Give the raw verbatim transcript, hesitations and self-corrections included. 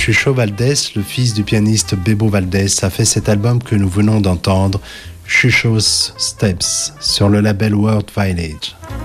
Chucho Valdés, le fils du pianiste Bebo Valdés, a fait cet album que nous venons d'entendre, Chucho's Steps, sur le label World Village.